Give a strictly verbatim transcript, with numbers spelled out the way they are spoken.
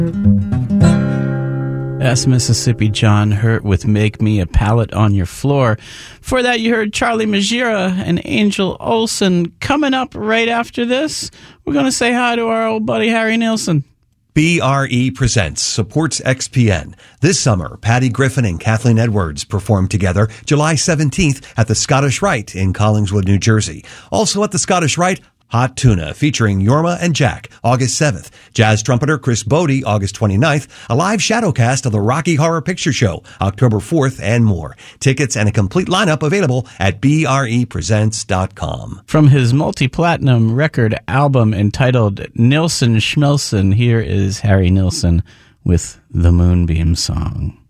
That's Mississippi John Hurt with Make Me a Pallet on Your Floor. For that, you heard Charlie Majira and Angel Olsen. Coming up right after this, we're going to say hi to our old buddy Harry Nilsson. B R E Presents supports X P N. This summer, Patty Griffin and Kathleen Edwards perform together July seventeenth at the Scottish Rite in Collingswood, New Jersey. Also at the Scottish Rite, Hot Tuna, featuring Yorma and Jack, August seventh. Jazz trumpeter Chris Bodie, August twenty-ninth. A live shadowcast of the Rocky Horror Picture Show, October fourth, and more. Tickets and a complete lineup available at B R E presents dot com. From his multi-platinum record album entitled Nilsson Schmilsson, here is Harry Nilsson with the Moonbeam Song.